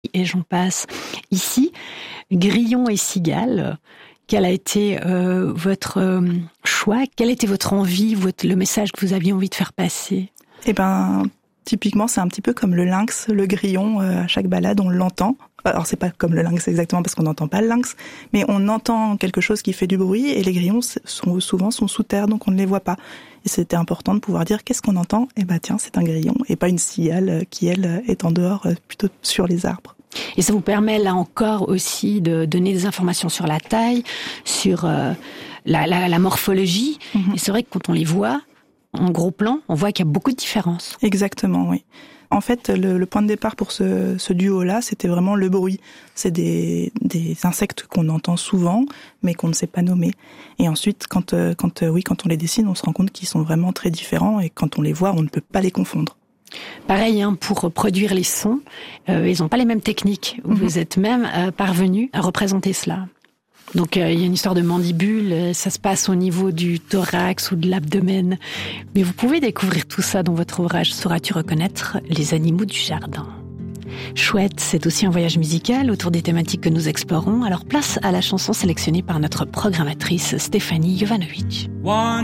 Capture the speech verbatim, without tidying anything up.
et j'en passe. Ici, grillon et cigale, quel a été euh, votre euh, choix? Quelle était votre envie, votre, le message que vous aviez envie de faire passer? Eh ben, typiquement, c'est un petit peu comme le lynx, le grillon. Euh, à chaque balade, on l'entend. Alors, c'est pas comme le lynx exactement parce qu'on n'entend pas le lynx, mais on entend quelque chose qui fait du bruit et les grillons sont, souvent sont sous terre, donc on ne les voit pas. Et c'était important de pouvoir dire qu'est-ce qu'on entend? Eh ben, tiens, c'est un grillon et pas une cigale qui, elle, est en dehors, plutôt sur les arbres. Et ça vous permet, là encore, aussi de donner des informations sur la taille, sur euh, la, la, la morphologie. Mm-hmm. Et c'est vrai que quand on les voit, en gros plan, on voit qu'il y a beaucoup de différences. Exactement, oui. En fait, le, le point de départ pour ce, ce duo-là, c'était vraiment le bruit. C'est des, des insectes qu'on entend souvent, mais qu'on ne sait pas nommer. Et ensuite, quand, quand, oui, quand on les dessine, on se rend compte qu'ils sont vraiment très différents. Et quand on les voit, on ne peut pas les confondre. Pareil, hein, pour produire les sons, euh, ils n'ont pas les mêmes techniques. Vous mm-hmm. êtes même euh, parvenu à représenter cela. Donc euh, il y a une histoire de mandibule, ça se passe au niveau du thorax ou de l'abdomen. Mais vous pouvez découvrir tout ça dans votre ouvrage « Sauras-tu reconnaître les animaux du jardin ?» Chouette, c'est aussi un voyage musical autour des thématiques que nous explorons. Alors place à la chanson sélectionnée par notre programmatrice Stéphanie Jovanovic.